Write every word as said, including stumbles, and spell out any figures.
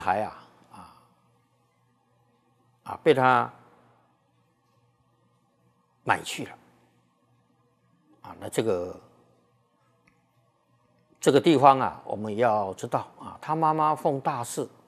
孩啊啊啊被他买去了啊。那这个这个地方啊，我们要知道啊，他妈妈奉大事